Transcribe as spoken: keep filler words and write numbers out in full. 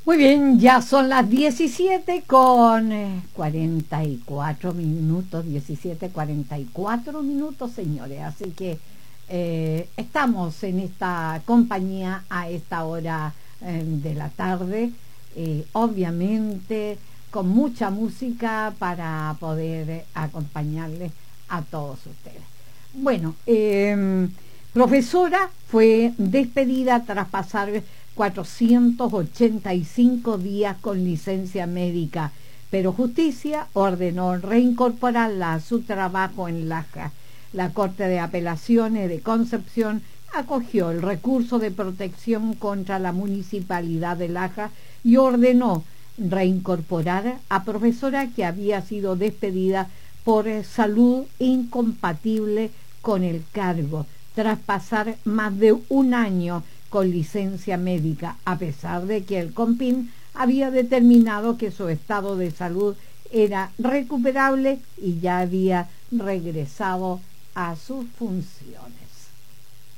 Muy bien, ya son las diecisiete con eh, cuarenta y cuatro minutos, diecisiete cuarenta y cuatro minutos, señores. Así que eh, estamos en esta compañía a esta hora eh, de la tarde, eh, obviamente con mucha música para poder eh, acompañarles a todos ustedes. Bueno, eh, profesora fue despedida tras pasar cuatrocientos ochenta y cinco días con licencia médica, pero justicia ordenó reincorporarla a su trabajo en Laja. La Corte de Apelaciones de Concepción acogió el recurso de protección contra la Municipalidad de Laja y ordenó reincorporar a profesora que había sido despedida por salud incompatible con el cargo, tras pasar más de un año con licencia médica, a pesar de que el CONPIN había determinado que su estado de salud era recuperable y ya había regresado a sus funciones.